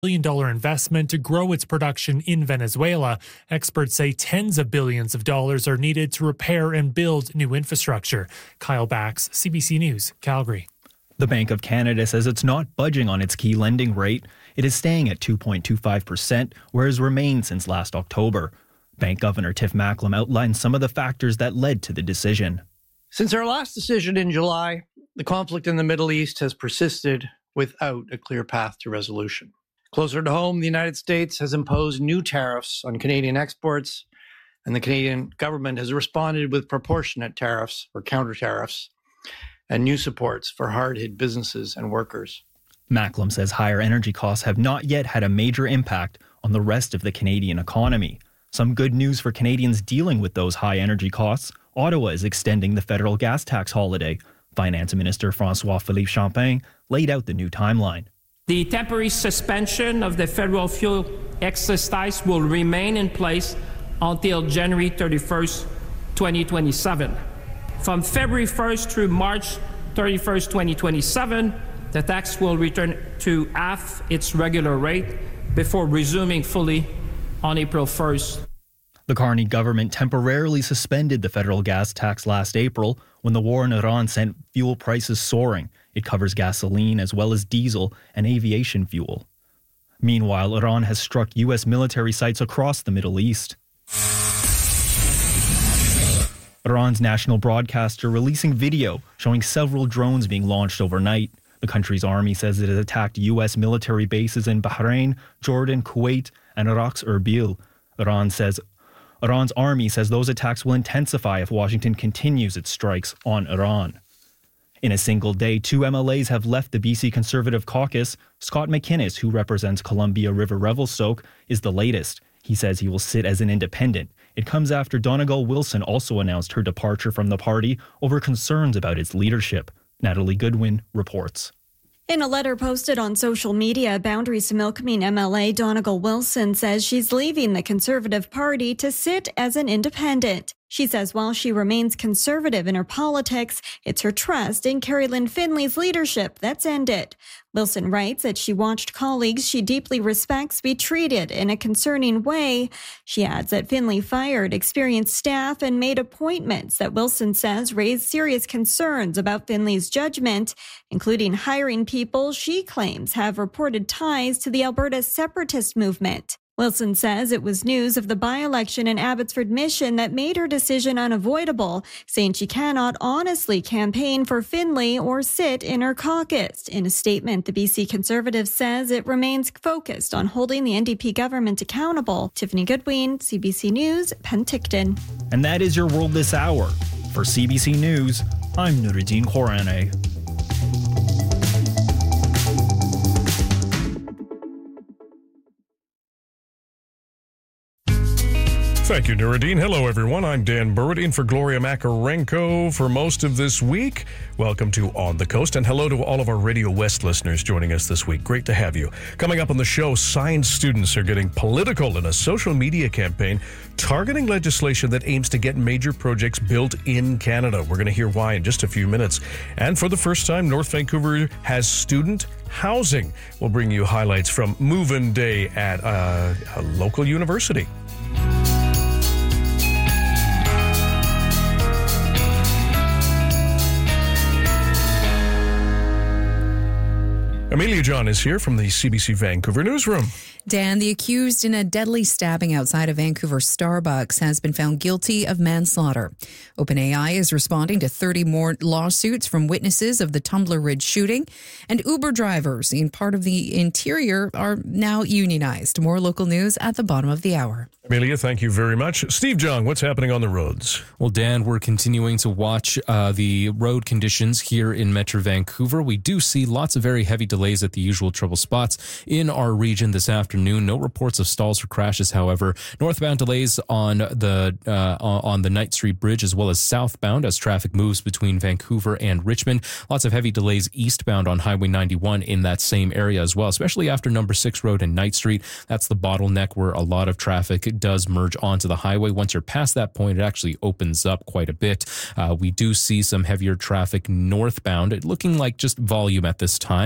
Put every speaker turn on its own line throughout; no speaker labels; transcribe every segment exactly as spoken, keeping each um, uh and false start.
billion dollars investment to grow its production in Venezuela. Experts say tens of billions of dollars are needed to repair and build new infrastructure. Kyle Bax, C B C News, Calgary.
The Bank of Canada says it's not budging on its key lending rate. It is staying at two point two five percent, where it has remained since last October. Bank Governor Tiff Macklem outlined some of the factors that led to the decision.
Since our last decision in July, the conflict in the Middle East has persisted without a clear path to resolution. Closer to home, the United States has imposed new tariffs on Canadian exports, and the Canadian government has responded with proportionate tariffs or counter tariffs and new supports for hard-hit businesses and workers.
Macklem says higher energy costs have not yet had a major impact on the rest of the Canadian economy. Some good news for Canadians dealing with those high energy costs. Ottawa is extending the federal gas tax holiday. Finance Minister François-Philippe Champagne laid out the new timeline.
The temporary suspension of the federal fuel excise tax will remain in place until January thirty-first, twenty twenty-seven. From February first through March thirty-first, twenty twenty-seven, the tax will return to half its regular rate before resuming fully on April first.
The Carney government temporarily suspended the federal gas tax last April when the war in Iran sent fuel prices soaring. It covers gasoline as well as diesel and aviation fuel. Meanwhile, Iran has struck U S military sites across the Middle East. Iran's national broadcaster releasing video showing several drones being launched overnight. The country's army says it has attacked U S military bases in Bahrain, Jordan, Kuwait, and Iraq's Erbil. Iran says Iran's army says those attacks will intensify if Washington continues its strikes on Iran. In a single day, two M L As have left the B C Conservative caucus. Scott McInnes, who represents Columbia River Revelstoke, is the latest. He says he will sit as an independent. It comes after Donegal Wilson also announced her departure from the party over concerns about its leadership. Natalie Goodwin reports.
In a letter posted on social media, Boundaries to Milkameen M L A Donegal Wilson says she's leaving the Conservative Party to sit as an independent. She says while she remains conservative in her politics, it's her trust in Carrie Lynn Finley's leadership that's ended. Wilson writes that she watched colleagues she deeply respects be treated in a concerning way. She adds that Finley fired experienced staff and made appointments that Wilson says raised serious concerns about Finley's judgment, including hiring people she claims have reported ties to the Alberta separatist movement. Wilson says it was news of the by-election in Abbotsford Mission that made her decision unavoidable, saying she cannot honestly campaign for Finley or sit in her caucus. In a statement, the B C Conservative says it remains focused on holding the N D P government accountable. Tiffany Goodwin, C B C News, Penticton.
And that is your world this hour. For C B C News, I'm Nuruddin Khorane.
Thank you, Nuruddin. Hello, everyone. I'm Dan Burwood, in for Gloria Makarenko for most of this week. Welcome to On the Coast, and hello to all of our Radio West listeners joining us this week. Great to have you. Coming up on the show, science students are getting political in a social media campaign targeting legislation that aims to get major projects built in Canada. We're going to hear why in just a few minutes. And for the first time, North Vancouver has student housing. We'll bring you highlights from Move-In Day at uh, a local university. Amelia John is here from the C B C Vancouver newsroom.
Dan, the accused in a deadly stabbing outside a Vancouver Starbucks has been found guilty of manslaughter. OpenAI is responding to thirty more lawsuits from witnesses of the Tumbler Ridge shooting, and Uber drivers in part of the interior are now unionized. More local news at the bottom of the hour.
Amelia, thank you very much. Steve Jung, what's happening on the roads?
Well, Dan, we're continuing to watch uh, the road conditions here in Metro Vancouver. We do see lots of very heavy delays at the usual trouble spots in our region this afternoon. No reports of stalls or crashes, however. Northbound delays on the uh, on the Knight Street Bridge, as well as southbound as traffic moves between Vancouver and Richmond. Lots of heavy delays eastbound on Highway ninety-one in that same area as well, especially after Number six Road and Knight Street. That's the bottleneck where a lot of traffic does merge onto the highway. Once you're past that point, it actually opens up quite a bit. Uh, we do see some heavier traffic northbound, looking like just volume at this time. North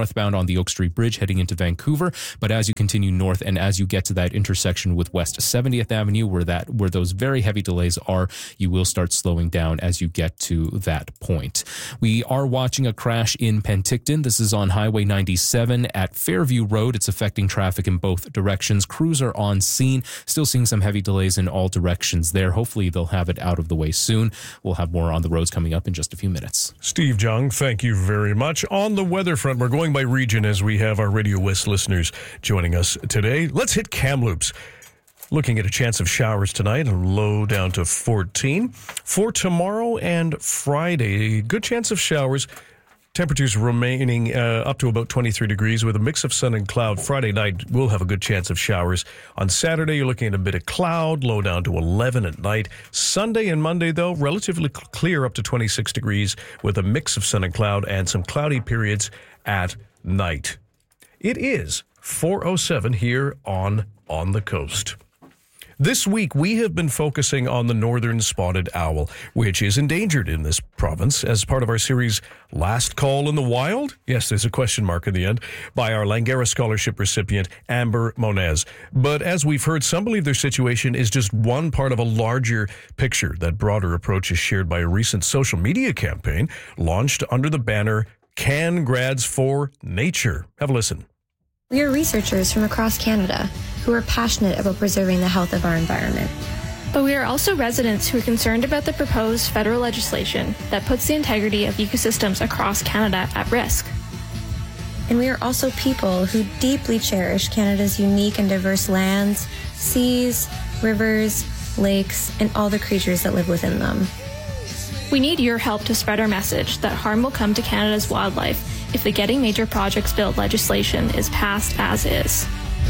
northbound on the Oak Street Bridge heading into Vancouver. But as you continue north and as you get to that intersection with West seventieth Avenue, where that where those very heavy delays are, you will start slowing down as you get to that point. We are watching a crash in Penticton. This is on Highway ninety-seven at Fairview Road. It's affecting traffic in both directions. Crews are on scene. Still seeing some heavy delays in all directions there. Hopefully they'll have it out of the way soon. We'll have more on the roads coming up in just a few minutes.
Steve Jung, thank you very much. On the weather front, we're going by region as we have our Radio West listeners joining us today. Let's hit Kamloops. Looking at a chance of showers tonight, a low down to fourteen. For tomorrow and Friday, good chance of showers. Temperatures remaining uh, up to about twenty-three degrees with a mix of sun and cloud. Friday night, we'll have a good chance of showers. On Saturday, you're looking at a bit of cloud, low down to eleven at night. Sunday and Monday, though, relatively clear up to twenty-six degrees with a mix of sun and cloud and some cloudy periods at night. It is four oh seven here on On the Coast. This week, we have been focusing on the northern spotted owl, which is endangered in this province as part of our series Last Call in the Wild. Yes, there's a question mark in the end, by our Langara Scholarship recipient, Amber Monez. But as we've heard, some believe their situation is just one part of a larger picture. That broader approach is shared by a recent social media campaign launched under the banner Can Grads for Nature. Have a listen.
We are researchers from across Canada who are passionate about preserving the health of our environment.
But we are also residents who are concerned about the proposed federal legislation that puts the integrity of ecosystems across Canada at risk.
And we are also people who deeply cherish Canada's unique and diverse lands, seas, rivers, lakes, and all the creatures that live within them.
We need your help to spread our message that harm will come to Canada's wildlife if the Getting Major Projects Built legislation is passed as is.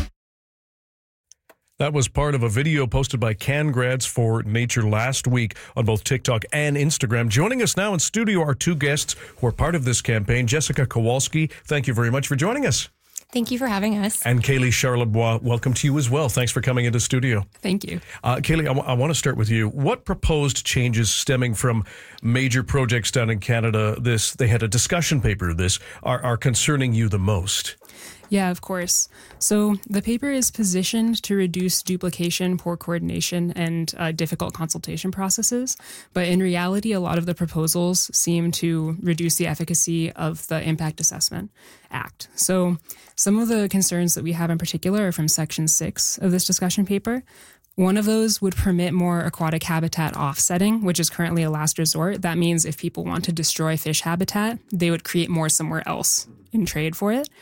That was part of a video posted by Can Grads for Nature last week on both TikTok and Instagram. Joining us now in studio are two guests who are part of this campaign. Jessica Kowalski, thank you very much for joining us.
Thank you for having us.
And Kaylee Charlebois, welcome to you as well. Thanks for coming into studio.
Thank you.
Uh, Kaylee, I, w- I want to start with you. What proposed changes stemming from major projects down in Canada, this they had a discussion paper, this, are, are concerning you the most?
Yeah, of course. So the paper is positioned to reduce duplication, poor coordination, and uh, difficult consultation processes. But in reality, a lot of the proposals seem to reduce the efficacy of the Impact Assessment Act. So some of the concerns that we have in particular are from Section six of this discussion paper. One of those would permit more aquatic habitat offsetting, which is currently a last resort. That means if people want to destroy fish habitat, they would create more somewhere else in trade for it.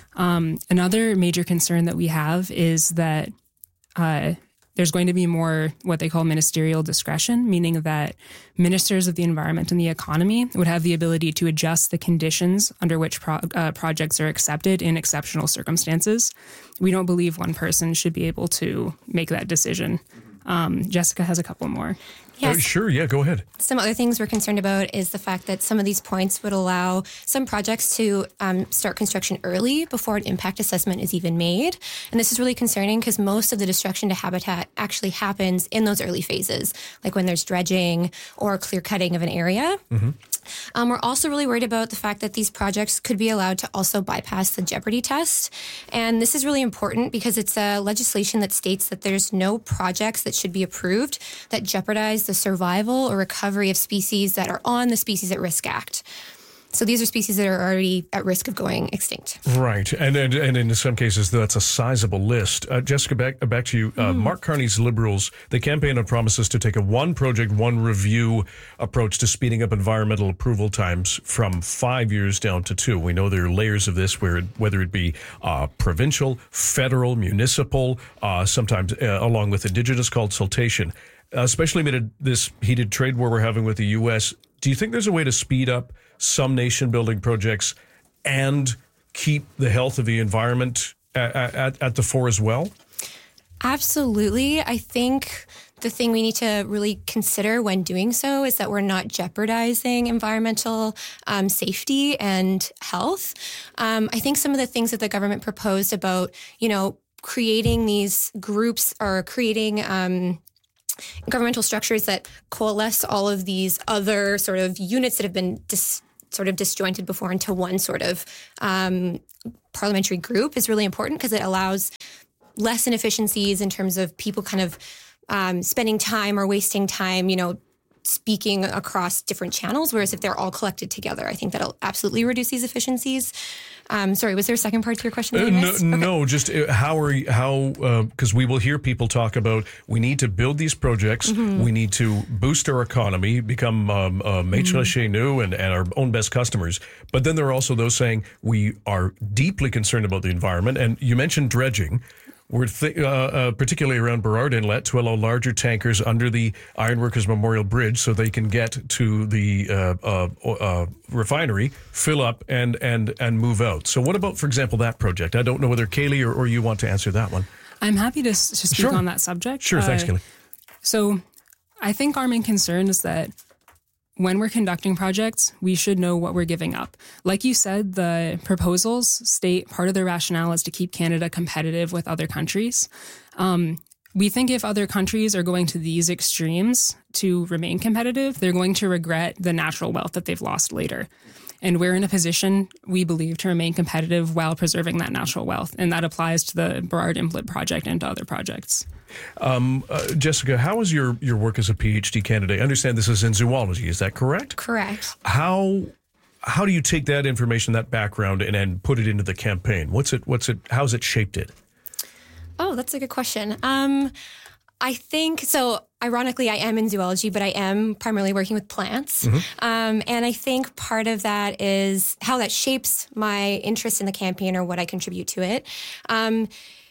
Um, another major concern that we have is that uh, there's going to be more what they call ministerial discretion, meaning that ministers of the environment and the economy would have the ability to adjust the conditions under which pro- uh, projects are accepted in exceptional circumstances. We don't believe one person should be able to make that decision. Um, Jessica has a couple more.
Yes.
Uh, sure, yeah, go ahead.
Some other things we're concerned about is the fact that some of these points would allow some projects to um, start construction early before an impact assessment is even made. And this is really concerning because most of the destruction to habitat actually happens in those early phases, like when there's dredging or clear cutting of an area. Mm-hmm. Um, we're also really worried about the fact that these projects could be allowed to also bypass the jeopardy test. And this is really important because it's a legislation that states that there's no projects that should be approved that jeopardize the survival or recovery of species that are on the Species at Risk Act. So these are species that are already at risk of going extinct.
Right. And and, and in some cases, that's a sizable list. Uh, Jessica, back, back to you. Uh, mm. Mark Carney's Liberals, they campaign on promises to take a one project, one review approach to speeding up environmental approval times from five years down to two. We know there are layers of this, where whether it be uh, provincial, federal, municipal, uh, sometimes uh, along with Indigenous consultation. Uh, especially amid this heated trade war we're having with the U S, do you think there's a way to speed up some nation-building projects and keep the health of the environment at, at, at the fore as well?
Absolutely. I think the thing we need to really consider when doing so is that we're not jeopardizing environmental um, safety and health. Um, I think some of the things that the government proposed about, you know, creating these groups or creating um, governmental structures that coalesce all of these other sort of units that have been dis- sort of disjointed before into one sort of um, parliamentary group is really important because it allows less inefficiencies in terms of people kind of um, spending time or wasting time, you know, speaking across different channels, whereas if they're all collected together, I think that'll absolutely reduce these efficiencies. Um, sorry, was there a second part to your question? That
uh, no,
okay.
no, just uh, how are you, how, because uh, we will hear people talk about we need to build these projects, mm-hmm. we need to boost our economy, become um, uh, maître chez nous and, and our own best customers. But then there are also those saying we are deeply concerned about the environment. And you mentioned dredging. We're th- uh, uh, particularly around Burrard Inlet to allow larger tankers under the Ironworkers Memorial Bridge so they can get to the uh, uh, uh, refinery, fill up, and and and move out. So what about, for example, that project? I don't know whether Kaylee or, or you want to answer that one.
I'm happy to, to speak
sure.
on that subject.
Sure, thanks,
uh,
Kaylee.
So I think our main concern is that when we're conducting projects, we should know what we're giving up. Like you said, the proposals state part of their rationale is to keep Canada competitive with other countries. Um, we think if other countries are going to these extremes to remain competitive, they're going to regret the natural wealth that they've lost later. And we're in a position, we believe, to remain competitive while preserving that natural wealth. And that applies to the Burrard Inlet project and to other projects.
Um, uh, Jessica, how is your, your work as a PhD candidate? I understand this is in zoology. Is that correct?
Correct.
How how do you take that information, that background, and, and put it into the campaign? What's it? What's it? How's it shaped it?
Oh, that's a good question. Um, I think so. Ironically, I am in zoology, but I am primarily working with plants. Mm-hmm. Um, and I think part of that is how that shapes my interest in the campaign or what I contribute to it. Um,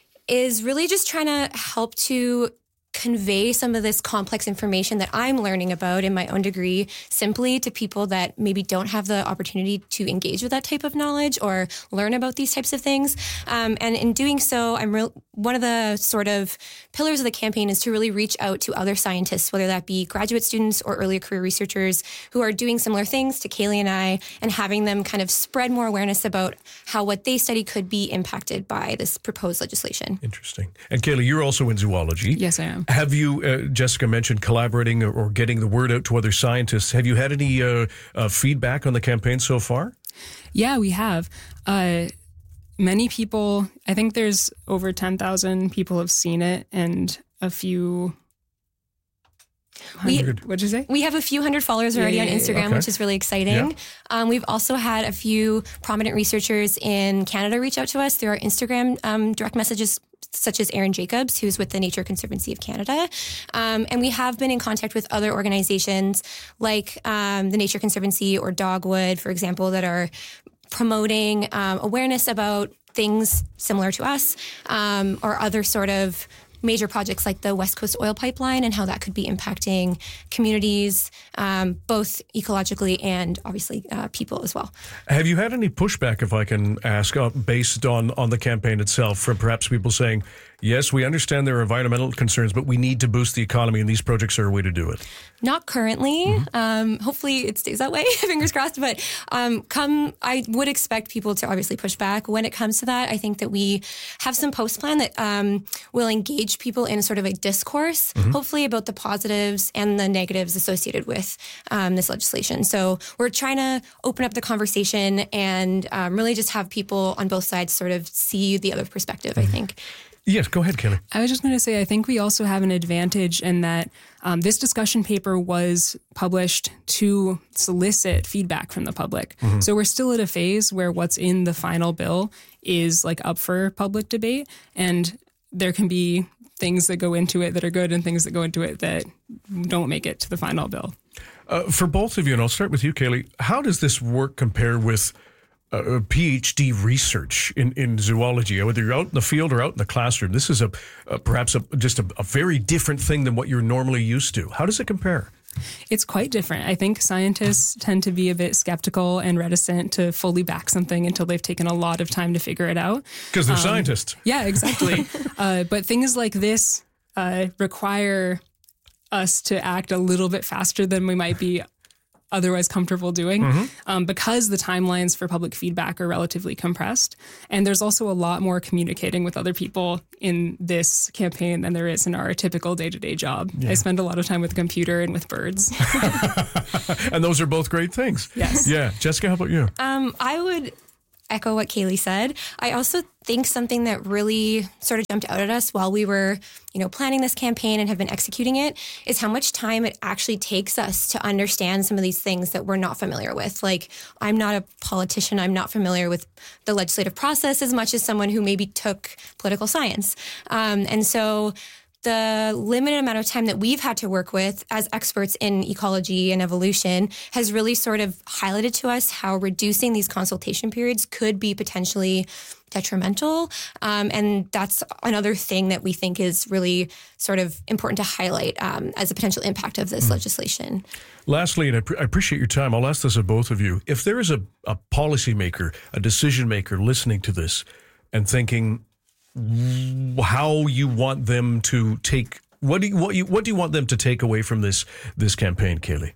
is really just trying to help to convey some of this complex information that I'm learning about in my own degree simply to people that maybe don't have the opportunity to engage with that type of knowledge or learn about these types of things. Um, and in doing so, I'm real. One of the sort of pillars of the campaign is to really reach out to other scientists, whether that be graduate students or early career researchers who are doing similar things to Kaylee and I, and having them kind of spread more awareness about how what they study could be impacted by this proposed legislation.
Interesting. And Kaylee, you're also in zoology.
Yes, I am.
Have you, uh, Jessica mentioned collaborating or, or getting the word out to other scientists. Have you had any uh, uh, feedback on the campaign so far?
Yeah, we have. Uh, many people, I think there's over ten thousand people have seen it and a few...
We,
What'd you say?
We have a few hundred followers already yeah, yeah, yeah, on Instagram, okay. which is really exciting. Yeah. Um, we've also had a few prominent researchers in Canada reach out to us through our Instagram um, direct messages, such as Aaron Jacobs, who's with the Nature Conservancy of Canada. Um, and we have been in contact with other organizations like um, the Nature Conservancy or Dogwood, for example, that are promoting um, awareness about things similar to us um, or other sort of major projects like the West Coast Oil Pipeline and how that could be impacting communities, um, both ecologically and obviously uh, people as well.
Have you had any pushback, if I can ask, uh, based on, on the campaign itself, from perhaps people saying, yes, we understand there are environmental concerns, but we need to boost the economy and these projects are a way to do it? Not
currently. Mm-hmm. Um, hopefully it stays that way, fingers crossed. But um, come, I would expect people to obviously push back. When it comes to that, I think that we have some post plan that um, will engage people in sort of a discourse, mm-hmm. hopefully about the positives and the negatives associated with um, this legislation. So we're trying to open up the conversation and um, really just have people on both sides sort of see the other perspective, mm-hmm. I think.
Yes, go ahead, Kelly.
I was just going to say, I think we also have an advantage in that um, this discussion paper was published to solicit feedback from the public. Mm-hmm. So we're still at a phase where what's in the final bill is like up for public debate, and there can be things that go into it that are good and things that go into it that don't make it to the final bill.
Uh, for both of you, and I'll start with you, Kaylee, how does this work compare with Uh, PhD research in, in zoology, whether you're out in the field or out in the classroom? This is a, a perhaps a, just a, a very different thing than what you're normally used to. How does it compare?
It's quite different. I think scientists tend to be a bit skeptical and reticent to fully back something until they've taken a lot of time to figure it out.
Because they're
um,
scientists.
Yeah, exactly. uh, but things like this uh, require us to act a little bit faster than we might be otherwise comfortable doing,
Mm-hmm.
um, because the timelines for public feedback are relatively compressed. And there's also a lot more communicating with other people in this campaign than there is in our typical day-to-day job.
Yeah.
I spend a lot of time with a computer and with birds.
And those are both great things.
Yes.
Yeah. Jessica, how about you?
Um, I would echo what Kaylee said. I also think something that really sort of jumped out at us while we were, you know, planning this campaign and have been executing it is how much time it actually takes us to understand some of these things that we're not familiar with. Like, I'm not a politician. I'm not familiar with the legislative process as much as someone who maybe took political science. Um, and so the limited amount of time that we've had to work with as experts in ecology and evolution has really sort of highlighted to us how reducing these consultation periods could be potentially detrimental. Um, and that's another thing that we think is really sort of important to highlight um, as a potential impact of this mm. legislation.
Lastly, and I, pre- I appreciate your time, I'll ask this of both of you. If there is a, a policymaker, a decision maker listening to this and thinking, how you want them to take what do you what you what do you want them to take away from this this campaign, Kaylee?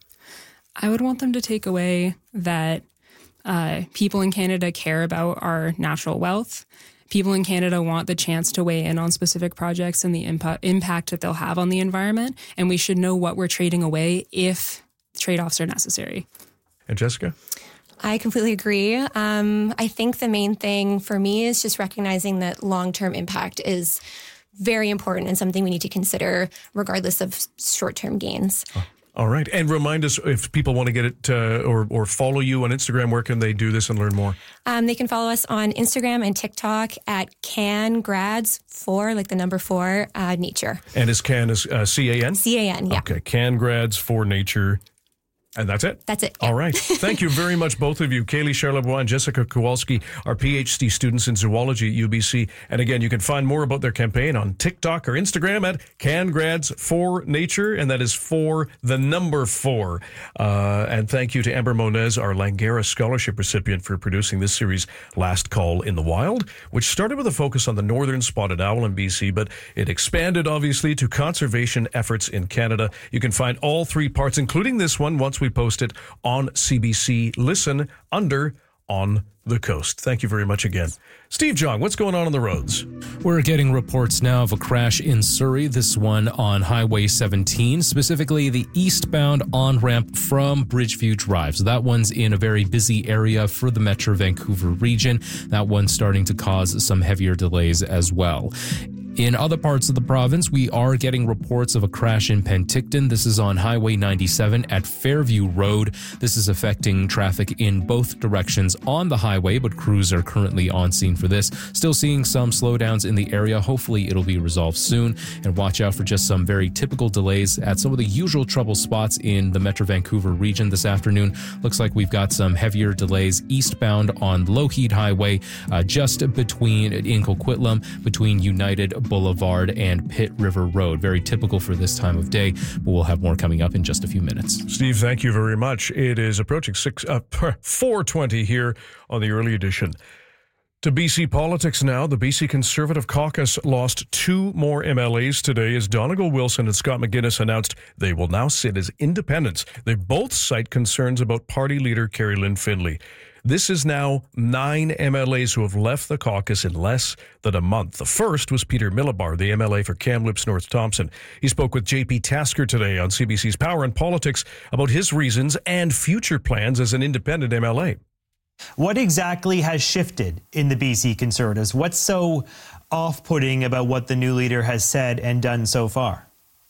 I would want them to take away that uh, people in Canada care about our natural wealth. People in Canada want the chance to weigh in on specific projects and the impa- impact that they'll have on the environment, and we should know what we're trading away if trade-offs are necessary.
And Jessica?
I completely agree. Um, I think the main thing for me is just recognizing that long-term impact is very important and something we need to consider regardless of short-term gains.
Oh, all right. And remind us, if people want to get it uh, or, or follow you on Instagram, where can they do this and learn more?
Um, they can follow us on Instagram and TikTok at CanGrads four, like the number four, uh, nature.
And is Can is uh, C A N?
C A N, yeah.
Okay, CanGrads for nature. And that's it?
That's it. Yeah.
All right. Thank you very much, both of you. Kaylee Charlebois and Jessica Kowalski are PhD students in zoology at U B C. And again, you can find more about their campaign on TikTok or Instagram at CanGrads for Nature, and that is for the number four. Uh, and thank you to Amber Moniz, our Langara Scholarship recipient, for producing this series, Last Call in the Wild, which started with a focus on the northern spotted owl in B C, but it expanded, obviously, to conservation efforts in Canada. You can find all three parts, including this one, once we post it on C B C Listen under On the Coast. Thank you very much again. Steve Jong, what's going on on the roads?
We're getting reports now of a crash in Surrey, this one on Highway seventeen, specifically the eastbound on-ramp from Bridgeview Drive. So that one's in a very busy area for the Metro Vancouver region. That one's starting to cause some heavier delays as well. In other parts of the province, we are getting reports of a crash in Penticton. This is on Highway ninety-seven at Fairview Road. This is affecting traffic in both directions on the highway, but crews are currently on scene for this. Still seeing some slowdowns in the area. Hopefully it'll be resolved soon. And watch out for just some very typical delays at some of the usual trouble spots in the Metro Vancouver region this afternoon. Looks like we've got some heavier delays eastbound on Lougheed Highway, uh, just between, in Coquitlam, between United Boulevard and Pitt River Road. Very typical for this time of day, but we'll have more coming up in just a few minutes.
Steve, thank you very much. It is approaching six, uh, four twenty here on the early edition. To B C politics now, the B C Conservative Caucus lost two more M L As today as Donegal Wilson and Scott McGuinness announced they will now sit as independents. They both cite concerns about party leader Carrie Lynn Findlay. This is now nine M L As who have left the caucus in less than a month. The first was Peter Millibar, the M L A for Kamloops North Thompson. He spoke with J P Tasker today on C B C's Power and Politics about his reasons and future plans as an independent M L A.
What exactly has shifted in the B C Conservatives? What's so off-putting about what the new leader has said and done so far?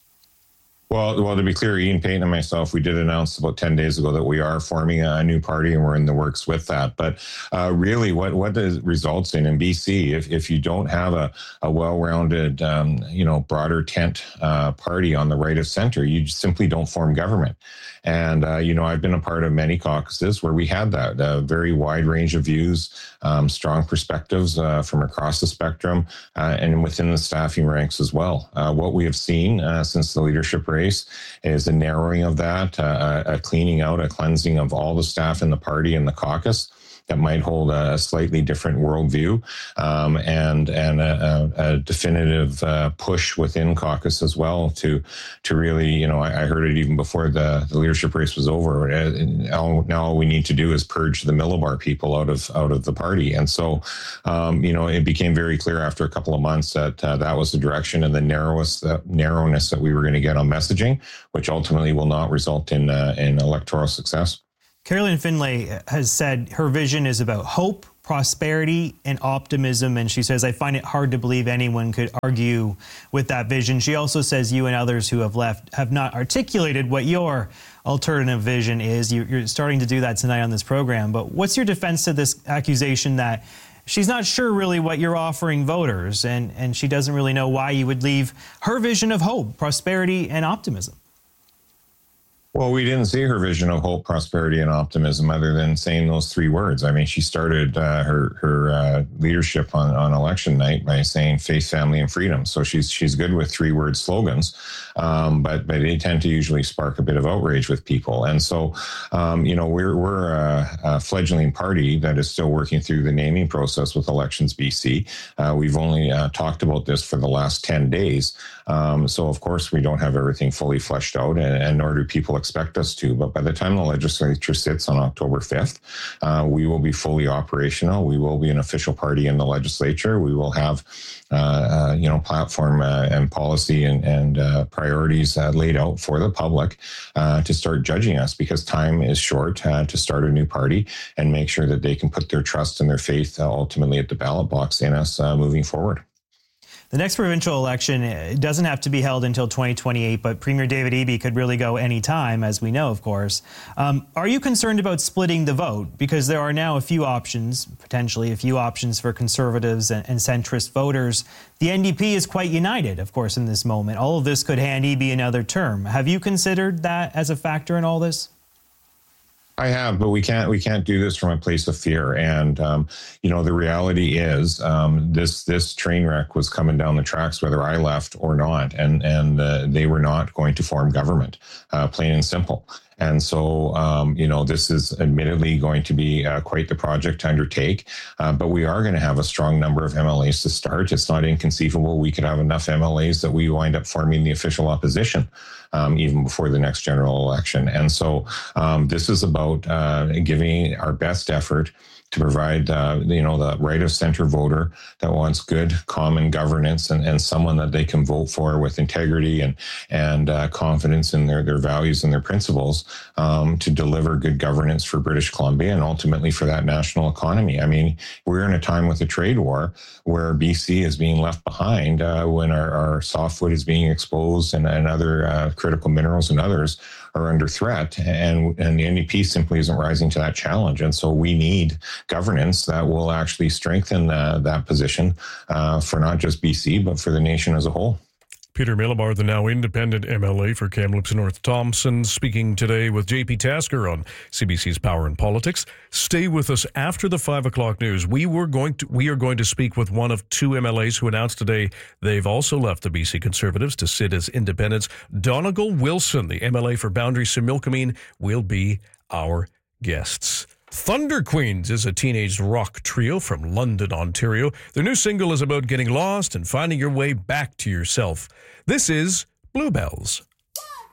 Well, well, to be clear, Ian Payton and myself, we did announce about ten days ago that we are forming a new party and we're in the works with that. But uh, really, what what does results in in B C, if, if you don't have a, a well-rounded, um, you know, broader tent uh, party on the right of center, you just simply don't form government. And, uh, you know, I've been a part of many caucuses where we had that uh, very wide range of views, um, strong perspectives uh, from across the spectrum uh, and within the staffing ranks as well. Uh, what we have seen uh, since the leadership race is a narrowing of that, uh, a cleaning out, a cleansing of all the staff in the party and the caucus. that might hold a slightly different worldview, um, and and a, a, a definitive uh, push within caucus as well to to really, you know, I, I heard it even before the, the leadership race was over. Now, now all we need to do is purge the Millibar people out of out of the party, and so um, you know, it became very clear after a couple of months that uh, that was the direction and the narrowest uh, narrowness that we were going to get on messaging, which ultimately will not result in uh, in electoral success.
Caroline Finlay has said her vision is about hope, prosperity, and optimism. And she says, I find it hard to believe anyone could argue with that vision. She also says you and others who have left have not articulated what your alternative vision is. You're starting to do that tonight on this program. But what's your defense to this accusation that she's not sure really what you're offering voters, and, and she doesn't really know why you would leave her vision of hope, prosperity, and optimism?
Well, we didn't see her vision of hope, prosperity, and optimism other than saying those three words. I mean, she started uh, her her uh, leadership on, on election night by saying faith, family, and freedom. So she's she's good with three-word slogans, um, but but they tend to usually spark a bit of outrage with people. And so, um, you know, we're we're a, a fledgling party that is still working through the naming process with Elections B C. Uh, we've only uh, talked about this for the last ten days. Um, so, of course, we don't have everything fully fleshed out, and, and nor do people expect us to. But by the time the legislature sits on October fifth, uh, we will be fully operational. We will be an official party in the legislature. We will have, uh, uh, you know, platform uh, and policy and, and uh, priorities uh, laid out for the public uh, to start judging us, because time is short uh, to start a new party and make sure that they can put their trust and their faith uh, ultimately at the ballot box in us uh, moving forward.
The next provincial election doesn't have to be held until twenty twenty-eight, but Premier David Eby could really go any time, as we know, of course. Um, are you concerned about splitting the vote? Because there are now a few options, potentially a few options for Conservatives and, and centrist voters. The N D P is quite united, of course, in this moment. All of this could hand Eby another term. Have you considered that as a factor in all this?
I have, but we can't we can't do this from a place of fear. And um, you know, the reality is um, this this train wreck was coming down the tracks, whether I left or not, and and uh, they were not going to form government, uh, plain and simple. And so, um, you know, this is admittedly going to be uh, quite the project to undertake, uh, but we are going to have a strong number of M L As to start. It's not inconceivable we could have enough M L As that we wind up forming the official opposition um, even before the next general election. And so um, this is about uh, giving our best effort to provide, uh, you know, the right of center voter that wants good, common governance and, and someone that they can vote for with integrity and and uh, confidence in their, their values and their principles um, to deliver good governance for British Columbia and ultimately for that national economy. I mean, we're in a time with a trade war where B C is being left behind uh, when our, our softwood is being exposed and, and other uh, critical minerals and others are under threat, and, and the N D P simply isn't rising to that challenge. And so we need governance that will actually strengthen uh, that position uh, for not just B C, but for the nation as a whole.
Peter Millibar, the now independent M L A for Kamloops North Thompson, speaking today with J P Tasker on C B C's Power and Politics. Stay with us after the five o'clock news. We were going to we are going to speak with one of two M L As who announced today they've also left the B C Conservatives to sit as independents. Donegal Wilson, the M L A for Boundary Similkameen, will be our guests. Thunder Queens is a teenage rock trio from London, Ontario. Their new single is about getting lost and finding your way back to yourself. This is Bluebells.